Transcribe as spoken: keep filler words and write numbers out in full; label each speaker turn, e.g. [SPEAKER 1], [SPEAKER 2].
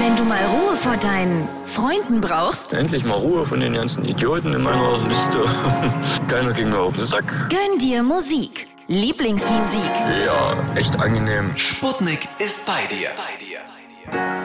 [SPEAKER 1] Wenn du mal Ruhe vor deinen Freunden brauchst,
[SPEAKER 2] endlich mal Ruhe von den ganzen Idioten in meiner Liste. Keiner ging mir auf den Sack.
[SPEAKER 1] Gönn dir Musik. Lieblingsmusik.
[SPEAKER 2] Ja, echt angenehm.
[SPEAKER 3] Sputnik ist bei dir. Bei dir.